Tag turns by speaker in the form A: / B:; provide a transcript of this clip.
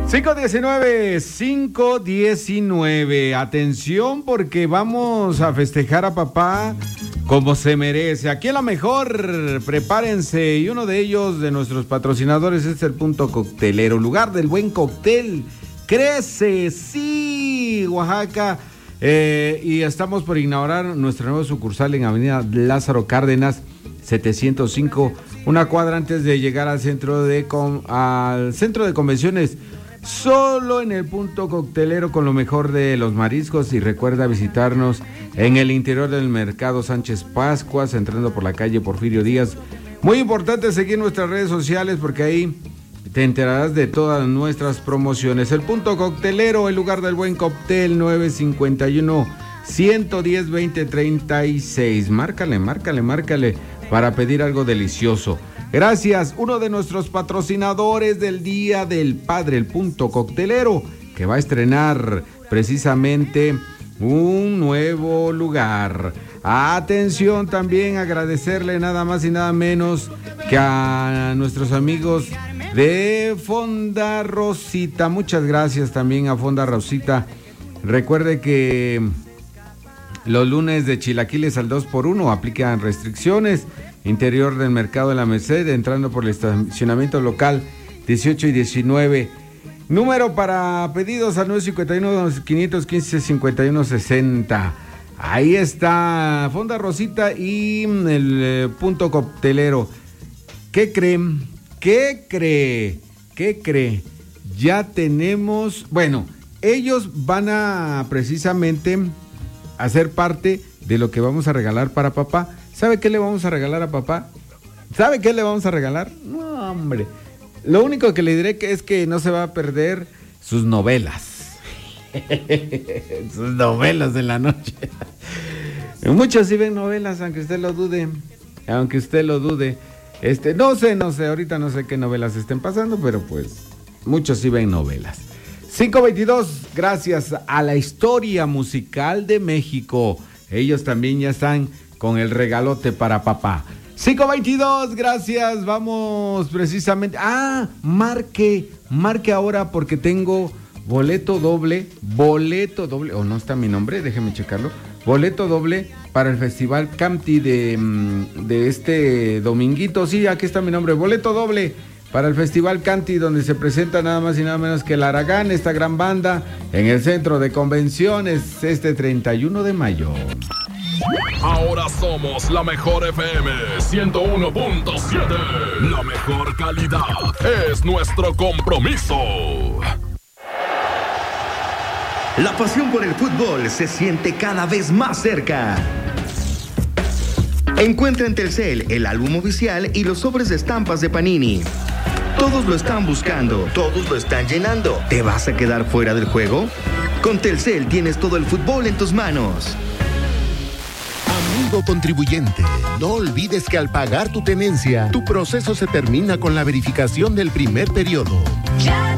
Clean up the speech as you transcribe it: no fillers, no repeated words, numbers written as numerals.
A: 5:19. Atención porque vamos a festejar a papá como se merece. Aquí a lo mejor, prepárense. Y uno de ellos, de nuestros patrocinadores, es el Punto Coctelero, lugar del buen cóctel. Crece, sí, Oaxaca. Y estamos por inaugurar nuestra nueva sucursal en Avenida Lázaro Cárdenas, 705, una cuadra antes de llegar al centro de convenciones. Solo en el Punto Coctelero con lo mejor de los mariscos. Y recuerda visitarnos en el interior del Mercado Sánchez Pascuas, entrando por la calle Porfirio Díaz. Muy importante seguir nuestras redes sociales porque ahí te enterarás de todas nuestras promociones. El Punto Coctelero, el lugar del buen cóctel, 951-110-2036. Márcale para pedir algo delicioso. Gracias, uno de nuestros patrocinadores del Día del Padre, el Punto Coctelero, que va a estrenar precisamente un nuevo lugar. Atención, también agradecerle nada más y nada menos que a nuestros amigos de Fonda Rosita. Muchas gracias también a Fonda Rosita. Recuerde que los lunes de chilaquiles al 2x1 aplican restricciones. Interior del Mercado de la Merced, entrando por el estacionamiento local 18 y 19. Número para pedidos al 951-515-5160. Ahí está Fonda Rosita y el Punto Coctelero. ¿Qué creen? ¿Qué cree? Ya tenemos... Bueno, ellos van a precisamente hacer parte de lo que vamos a regalar para papá. ¿Sabe qué le vamos a regalar a papá? ¿Sabe qué le vamos a regalar? No, hombre. Lo único que le diré es que no se va a perder sus novelas. Sus novelas de la noche. Muchos sí ven novelas, aunque usted lo dude. No sé, ahorita no sé qué novelas estén pasando, pero pues muchos sí ven novelas. 5:22, gracias a la Historia Musical de México. Ellos también ya están con el regalote para papá. 5:22, gracias. Vamos precisamente. Marque ahora porque tengo boleto doble. O no está mi nombre, déjeme checarlo. Boleto doble para el Festival Camti de este dominguito. Sí, aquí está mi nombre. Boleto doble para el Festival Canti, donde se presenta nada más y nada menos que el Aragán, esta gran banda, en el Centro de Convenciones, este 31 de mayo.
B: Ahora somos la mejor FM 101.7. La mejor calidad es nuestro compromiso.
C: La pasión por el fútbol se siente cada vez más cerca. Encuentra en Telcel el álbum oficial y los sobres de estampas de Panini. Todos lo están buscando, todos lo están llenando. ¿Te vas a quedar fuera del juego? Con Telcel tienes todo el fútbol en tus manos.
D: Amigo contribuyente, no olvides que al pagar tu tenencia, tu proceso se termina con la verificación del primer periodo.
E: Ya